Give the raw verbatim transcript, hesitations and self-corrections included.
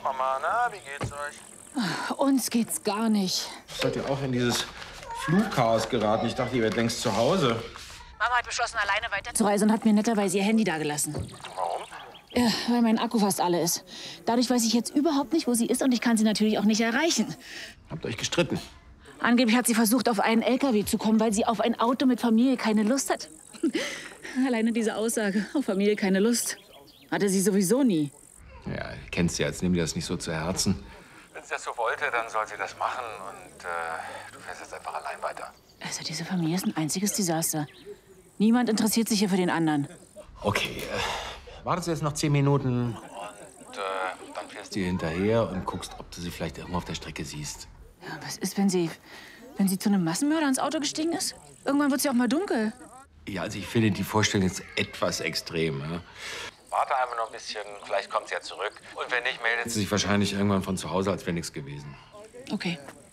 Mama. Na, wie geht's euch? Uns geht's gar nicht. Seid ihr auch in dieses Flugchaos geraten? Ich dachte, ihr wärt längst zu Hause. Mama hat beschlossen, alleine weiterzureisen und hat mir netterweise ihr Handy dagelassen. Warum? Ja, weil mein Akku fast alle ist. Dadurch weiß ich jetzt überhaupt nicht, wo sie ist und ich kann sie natürlich auch nicht erreichen. Habt ihr euch gestritten? Angeblich hat sie versucht, auf einen L K W zu kommen, weil sie auf ein Auto mit Familie keine Lust hat. Alleine diese Aussage, auf Familie keine Lust, hatte sie sowieso nie. Ja, kennst du ja, jetzt nimm dir das nicht so zu Herzen. Wenn sie das so wollte, dann soll sie das machen und äh, du fährst jetzt einfach allein weiter. Also diese Familie ist ein einziges Desaster. Niemand interessiert sich hier für den anderen. Okay, äh, wartest du jetzt noch zehn Minuten und äh, dann fährst du ihr hinterher und guckst, ob du sie vielleicht irgendwo auf der Strecke siehst. Ja, was ist, wenn sie, wenn sie zu einem Massenmörder ins Auto gestiegen ist? Irgendwann wird es ja auch mal dunkel. Ja, also ich finde die Vorstellung jetzt etwas extrem. Ja? Warte einfach noch ein bisschen, vielleicht kommt sie ja zurück. Und wenn nicht, meldet sie sich wahrscheinlich irgendwann von zu Hause, als wäre nichts gewesen. Okay.